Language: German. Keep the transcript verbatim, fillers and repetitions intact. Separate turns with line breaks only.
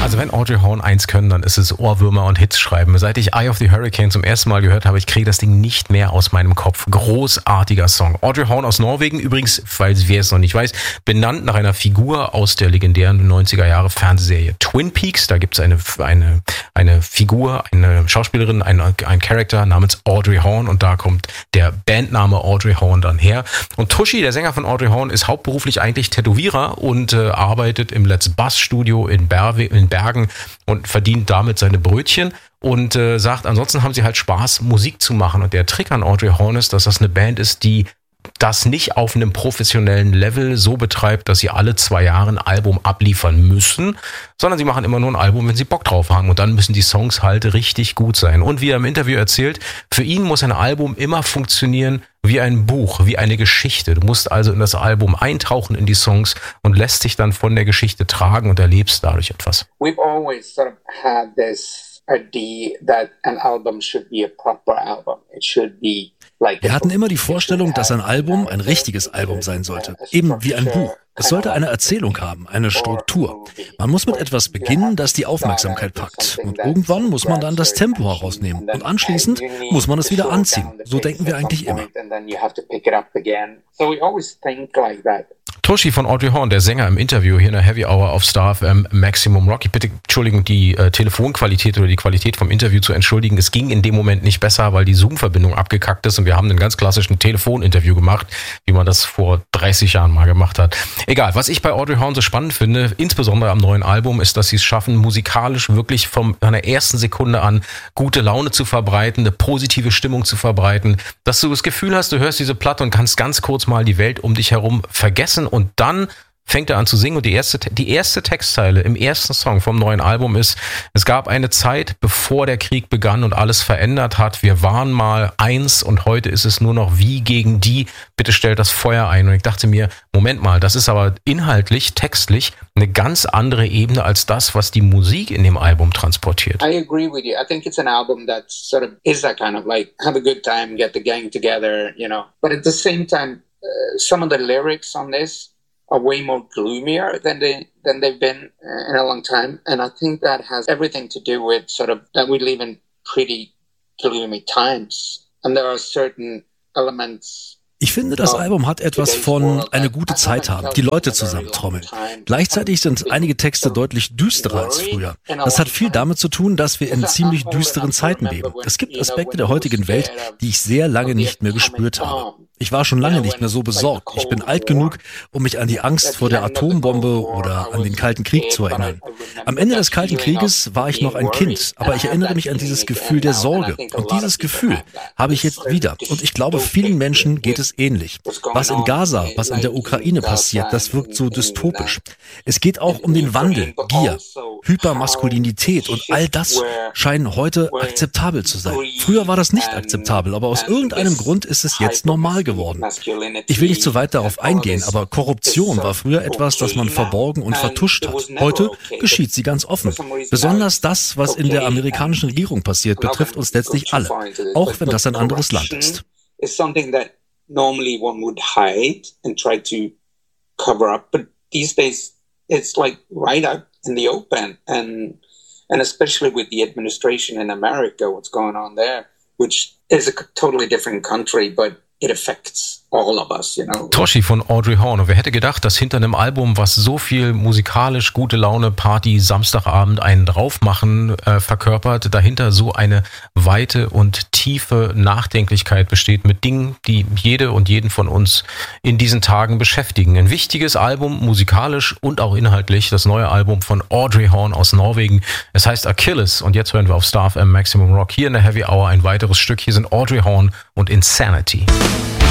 Also wenn Audrey Horne eins können, dann ist es Ohrwürmer und Hits schreiben. Seit ich Eye of the Hurricane zum ersten Mal gehört habe, ich kriege das Ding nicht mehr aus meinem Kopf. Großartiger Song. Audrey Horne aus Norwegen, übrigens, falls wer es noch nicht weiß, benannt nach einer Figur aus der legendären neunziger Jahre Fernsehserie Twin Peaks. Da gibt es eine, eine, eine Figur, eine Schauspielerin, ein, ein Charakter namens Audrey Horne und da kommt der Bandname Audrey Horne dann her. Und Tushy, der Sänger von Audrey Horne, ist hauptberuflich eigentlich Tätowierer und äh, arbeitet im Let's Bass Studio in, Berwe, in Bergen und verdient damit seine Brötchen und äh, sagt, ansonsten haben sie halt Spaß, Musik zu machen. Und der Trick an Audrey Horne ist, dass das eine Band ist, die das nicht auf einem professionellen Level so betreibt, dass sie alle zwei Jahre ein Album abliefern müssen, sondern sie machen immer nur ein Album, wenn sie Bock drauf haben. Und dann müssen die Songs halt richtig gut sein. Und wie er im Interview erzählt, für ihn muss ein Album immer funktionieren wie ein Buch, wie eine Geschichte. Du musst also in das Album eintauchen, in die Songs und lässt dich dann von der Geschichte tragen und erlebst dadurch etwas.
We've always sort of had this idea that an album should be a proper album. It should be
Wir hatten immer die Vorstellung, dass ein Album ein richtiges Album sein sollte, eben wie ein Buch. Es sollte eine Erzählung haben, eine Struktur. Man muss mit etwas beginnen, das die Aufmerksamkeit packt. Und irgendwann muss man dann das Tempo herausnehmen. Und anschließend muss man es wieder anziehen. So denken wir eigentlich immer.
Tushy von Audrey Horne, der Sänger im Interview hier in der Heavy Hour auf Star F M Maximum Rock. Ich bitte, Entschuldigung, die äh, Telefonqualität oder die Qualität vom Interview zu entschuldigen. Es ging in dem Moment nicht besser, weil die Zoom-Verbindung abgekackt ist und wir haben einen ganz klassischen Telefoninterview gemacht, wie man das vor dreißig Jahren mal gemacht hat. Egal, was ich bei Audrey Horne so spannend finde, insbesondere am neuen Album, ist, dass sie es schaffen, musikalisch wirklich von einer ersten Sekunde an gute Laune zu verbreiten, eine positive Stimmung zu verbreiten, dass du das Gefühl hast, du hörst diese Platte und kannst ganz kurz mal die Welt um dich herum vergessen und dann fängt er an zu singen und die erste, die erste Textzeile im ersten Song vom neuen Album ist: Es gab eine Zeit, bevor der Krieg begann und alles verändert hat. Wir waren mal eins und heute ist es nur noch wie gegen die. Bitte stellt das Feuer ein. Und ich dachte mir, Moment mal, das ist aber inhaltlich, textlich eine ganz andere Ebene als das, was die Musik in dem Album transportiert.
I agree with you. I think it's an album that sort of is that kind of like have a good time, get the gang together, you know. But at the same time, uh, some of the lyrics on this are way more gloomier than they than they've been uh, in a long time, and I think that has everything to do with sort of that we live in pretty gloomy times, and there are certain elements.
Ich finde, das Album hat etwas von eine gute Zeit haben, die Leute zusammentrommeln. Gleichzeitig sind einige Texte deutlich düsterer als früher. Das hat viel damit zu tun, dass wir in ziemlich düsteren Zeiten leben. Es gibt Aspekte der heutigen Welt, die ich sehr lange nicht mehr gespürt habe. Ich war schon lange nicht mehr so besorgt. Ich bin alt genug, um mich an die Angst vor der Atombombe oder an den Kalten Krieg zu erinnern. Am Ende des Kalten Krieges war ich noch ein Kind, aber ich erinnere mich an dieses Gefühl der Sorge. Und dieses Gefühl habe ich jetzt wieder. Und ich glaube, vielen Menschen geht es ähnlich. Was in Gaza, was in der Ukraine passiert, das wirkt so dystopisch. Es geht auch um den Wandel, Gier, Hypermaskulinität und all das scheinen heute akzeptabel zu sein. Früher war das nicht akzeptabel, aber aus irgendeinem Grund ist es jetzt normal geworden. Ich will nicht zu weit darauf eingehen, aber Korruption war früher etwas, das man verborgen und vertuscht hat. Heute geschieht sie ganz offen. Besonders das, was in der amerikanischen Regierung passiert, betrifft uns letztlich alle, auch wenn das ein anderes Land ist.
Normally one would hide and try to cover up, but these days it's like right out in the open, and and especially with the administration in America, what's going on there, which is a totally different country, but it affects all of us, you know.
Tushy von Audrey Horne. Wer hätte gedacht, dass hinter einem Album, was so viel musikalisch gute Laune, Party, Samstagabend einen draufmachen äh, verkörpert, dahinter so eine weite und tiefe Nachdenklichkeit besteht mit Dingen, die jede und jeden von uns in diesen Tagen beschäftigen. Ein wichtiges Album, musikalisch und auch inhaltlich, das neue Album von Audrey Horne aus Norwegen. Es heißt Achilles und jetzt hören wir auf Star F M Maximum Rock hier in der Heavy Hour ein weiteres Stück. Hier sind Audrey Horne und Insanity.